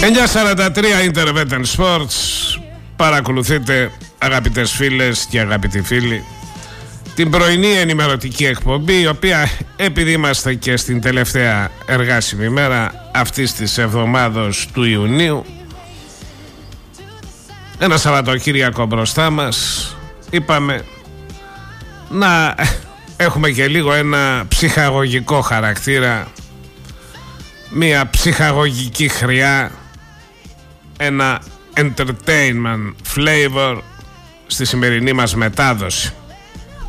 9:43 Intervention Sports. Παρακολουθείτε, αγαπητές φίλες και αγαπητοί φίλοι, την πρωινή ενημερωτική εκπομπή, η οποία, επειδή είμαστε και στην τελευταία εργάσιμη μέρα αυτής της εβδομάδος του Ιουνίου, ένα Σαββατοκύριακο μπροστά μας, είπαμε να έχουμε και λίγο ένα ψυχαγωγικό χαρακτήρα, μια ψυχαγωγική χρειά, ένα entertainment flavor στη σημερινή μας μετάδοση.